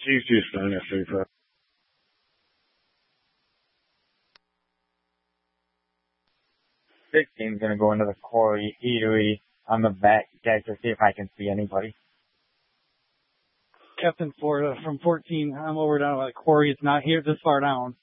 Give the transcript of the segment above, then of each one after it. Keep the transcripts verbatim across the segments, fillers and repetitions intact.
Chief Houston, F thirty-five. sixteen's gonna go into the quarry eatery on the back deck to see if I can see anybody. Captain Florida from fourteen. I'm over down by the quarry. It's not here this far down.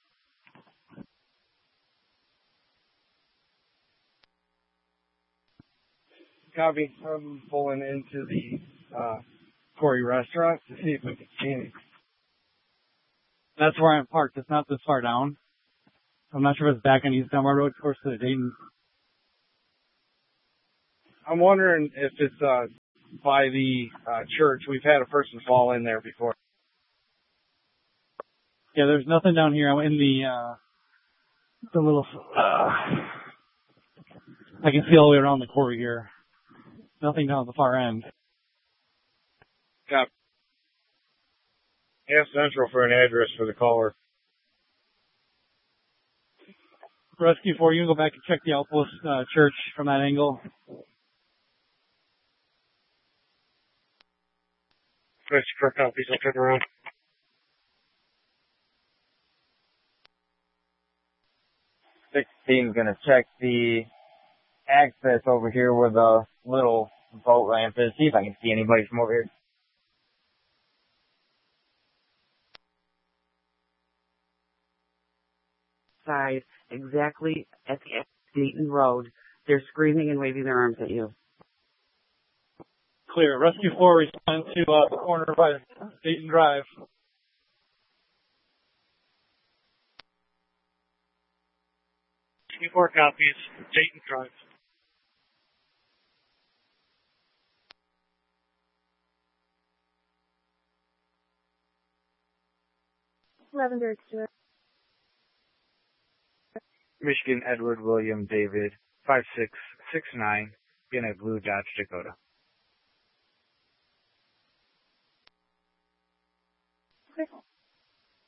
Copy. I'm pulling into the uh, quarry restaurant to see if we can see any. That's where I'm parked. It's not this far down. I'm not sure if it's back on East Delmar Road, close to the Dayton. I'm wondering if it's uh, by the uh, church. We've had a person fall in there before. Yeah, there's nothing down here. I'm in the uh, the little. Uh, I can see all the way around the quarry here. Nothing down at the far end. Copy. Ask Central for an address for the caller. Rescue four, you can go back and check the Outpost uh, Church from that angle. Rescue four copies. I'll turn around. sixteen's gonna check the access over here where the little boat ramp is, see if I can see anybody from over here. Side, exactly at the end of Dayton Road. They're screaming and waving their arms at you. Clear. Rescue four, respond to uh, the corner by Dayton Drive. Rescue four copies. Dayton Drive. Lavender Stewart. Michigan Edward William David, five six six nine, in a blue Dodge Dakota. Okay.